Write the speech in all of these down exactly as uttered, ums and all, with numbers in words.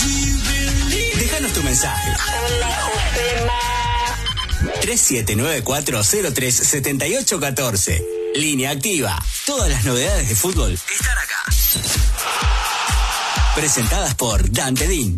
Déjanos tu mensaje. tres siete nueve cuatro cero tres siete ocho uno cuatro. Línea activa. Todas las novedades de fútbol están acá. Presentadas por Dante Din.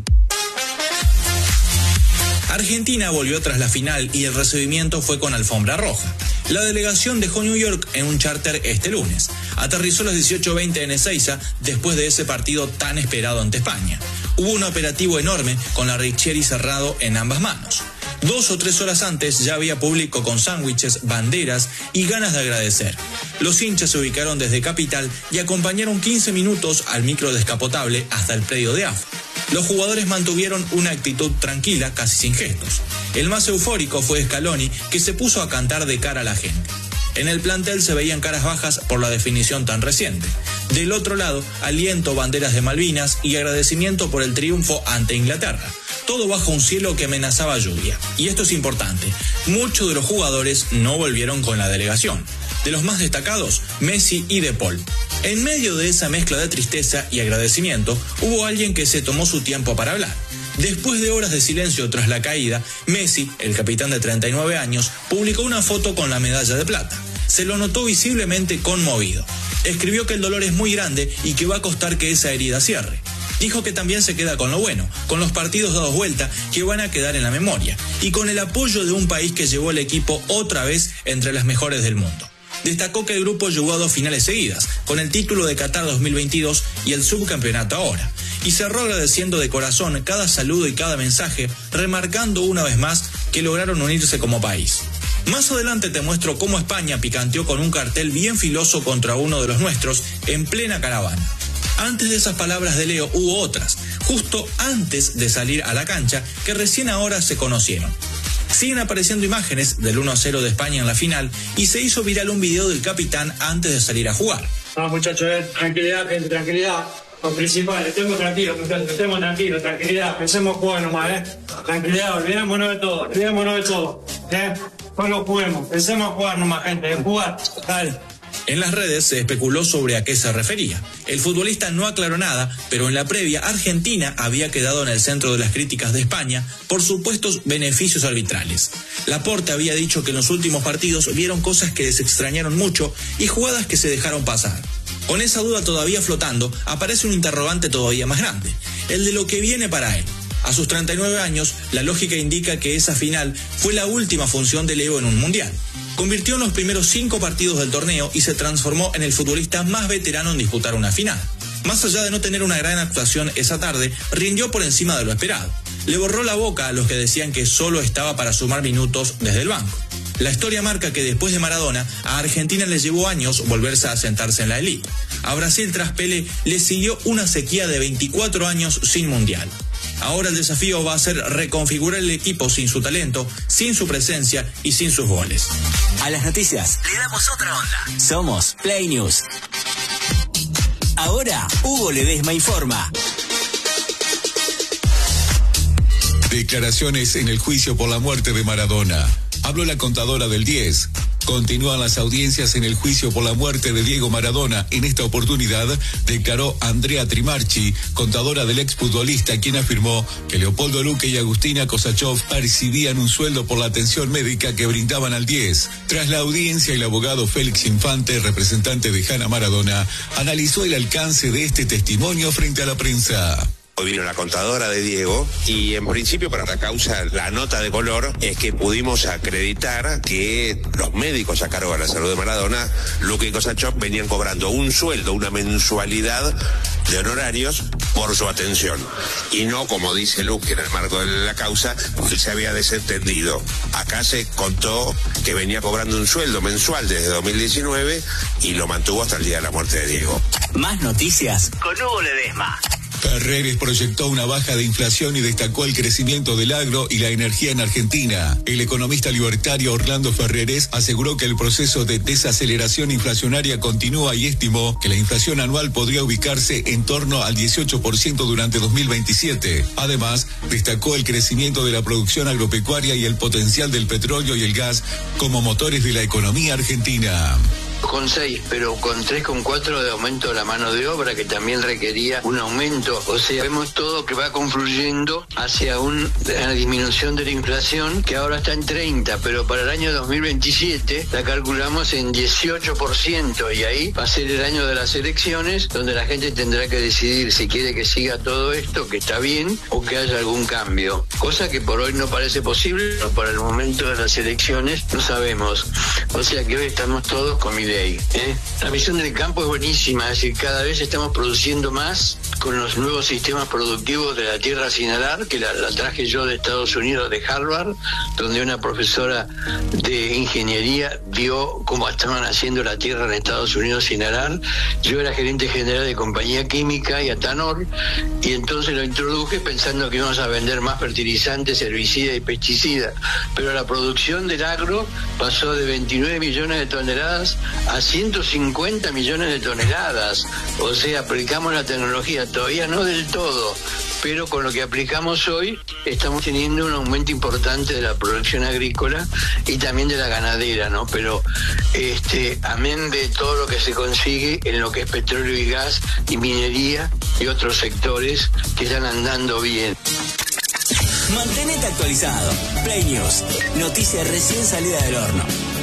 Argentina volvió tras la final y el recibimiento fue con alfombra roja. La delegación dejó New York en un charter este lunes. Aterrizó a las dieciocho veinte en Ezeiza después de ese partido tan esperado ante España. Hubo un operativo enorme con la Richieri cerrado en ambas manos. Dos o tres horas antes ya había público con sándwiches, banderas y ganas de agradecer. Los hinchas se ubicaron desde Capital y acompañaron quince minutos al micro descapotable hasta el predio de A F. Los jugadores mantuvieron una actitud tranquila, casi sin gestos. El más eufórico fue Scaloni, que se puso a cantar de cara a la gente. En el plantel se veían caras bajas por la definición tan reciente. Del otro lado, aliento, banderas de Malvinas y agradecimiento por el triunfo ante Inglaterra. Todo bajo un cielo que amenazaba lluvia. Y esto es importante, muchos de los jugadores no volvieron con la delegación. De los más destacados, Messi y De Paul. En medio de esa mezcla de tristeza y agradecimiento, hubo alguien que se tomó su tiempo para hablar. Después de horas de silencio tras la caída, Messi, el capitán de treinta y nueve años, publicó una foto con la medalla de plata. Se lo notó visiblemente conmovido. Escribió que el dolor es muy grande y que va a costar que esa herida cierre. Dijo que también se queda con lo bueno, con los partidos dados vuelta que van a quedar en la memoria y con el apoyo de un país que llevó al equipo otra vez entre las mejores del mundo. Destacó que el grupo llegó a dos finales seguidas, con el título de Qatar dos mil veintidós y el subcampeonato ahora. Y cerró agradeciendo de corazón cada saludo y cada mensaje, remarcando una vez más que lograron unirse como país. Más adelante te muestro cómo España picanteó con un cartel bien filoso contra uno de los nuestros en plena caravana. Antes de esas palabras de Leo hubo otras, justo antes de salir a la cancha, que recién ahora se conocieron. Siguen apareciendo imágenes del uno a cero de España en la final y se hizo viral un video del capitán antes de salir a jugar. No, muchachos, eh, tranquilidad, gente, tranquilidad. Lo principal, estemos tranquilos, muchachos, estemos tranquilos, tranquilidad. Pensemos jugar nomás, ¿eh? Tranquilidad, olvidémonos de todo, olvidémonos de todo, ¿eh? No lo juguemos, pensemos jugar nomás, gente, en jugar, dale. En las redes se especuló sobre a qué se refería. El futbolista no aclaró nada, pero en la previa Argentina había quedado en el centro de las críticas de España por supuestos beneficios arbitrales. Laporte había dicho que en los últimos partidos vieron cosas que les extrañaron mucho y jugadas que se dejaron pasar. Con esa duda todavía flotando, aparece un interrogante todavía más grande, el de lo que viene para él. A sus treinta y nueve años, la lógica indica que esa final fue la última función de Leo en un mundial. Convirtió en los primeros cinco partidos del torneo y se transformó en el futbolista más veterano en disputar una final. Más allá de no tener una gran actuación esa tarde, rindió por encima de lo esperado. Le borró la boca a los que decían que solo estaba para sumar minutos desde el banco. La historia marca que después de Maradona, a Argentina le llevó años volverse a sentarse en la élite. A Brasil tras Pelé le siguió una sequía de veinticuatro años sin mundial. Ahora el desafío va a ser reconfigurar el equipo sin su talento, sin su presencia y sin sus goles. A las noticias le damos otra onda. Somos Play News. Ahora Hugo Ledesma informa. Declaraciones en el juicio por la muerte de Maradona. Habló la contadora del diez. Continúan las audiencias en el juicio por la muerte de Diego Maradona. En esta oportunidad declaró Andrea Trimarchi, contadora del exfutbolista, quien afirmó que Leopoldo Luque y Agustina Kosachov percibían un sueldo por la atención médica que brindaban al diez. Tras la audiencia, el abogado Félix Infante, representante de Hanna Maradona, analizó el alcance de este testimonio frente a la prensa. Hoy vino la contadora de Diego y en principio para la causa la nota de color es que pudimos acreditar que los médicos a cargo de la salud de Maradona, Luque y Kosachov, venían cobrando un sueldo, una mensualidad de honorarios por su atención. Y no, como dice Luque en el marco de la causa, que se había desentendido. Acá se contó que venía cobrando un sueldo mensual desde dos mil diecinueve y lo mantuvo hasta el día de la muerte de Diego. Más noticias con Hugo Ledesma. Ferreres proyectó una baja de inflación y destacó el crecimiento del agro y la energía en Argentina. El economista libertario Orlando Ferreres aseguró que el proceso de desaceleración inflacionaria continúa y estimó que la inflación anual podría ubicarse en torno al dieciocho por ciento durante dos mil veintisiete. Además, destacó el crecimiento de la producción agropecuaria y el potencial del petróleo y el gas como motores de la economía argentina. con seis, pero con tres coma cuatro de aumento de la mano de obra, que también requería un aumento. O sea, vemos todo que va confluyendo hacia un, una disminución de la inflación, que ahora está en treinta, pero para el año dos mil veintisiete la calculamos en dieciocho por ciento, y ahí va a ser el año de las elecciones, donde la gente tendrá que decidir si quiere que siga todo esto, que está bien, o que haya algún cambio. Cosa que por hoy no parece posible, pero para el momento de las elecciones no sabemos. O sea que hoy estamos todos con Milei, ¿eh? La visión del campo es buenísima, es decir, cada vez estamos produciendo más con los nuevos sistemas productivos de la tierra sin arar, que la, la traje yo de Estados Unidos, de Harvard, donde una profesora de ingeniería vio cómo estaban haciendo la tierra en Estados Unidos sin arar. Yo era gerente general de compañía química y Atanor, y entonces lo introduje pensando que íbamos a vender más fertilizantes, herbicidas y pesticidas, pero la producción del agro pasó de veintinueve millones de toneladas a ciento cincuenta millones de toneladas. O sea, aplicamos la tecnología, todavía no del todo, pero con lo que aplicamos hoy estamos teniendo un aumento importante de la producción agrícola y también de la ganadera, ¿no? Pero este, amén de todo lo que se consigue en lo que es petróleo y gas y minería y otros sectores que están andando bien. Mantenete actualizado. Play News, noticia recién salida del horno.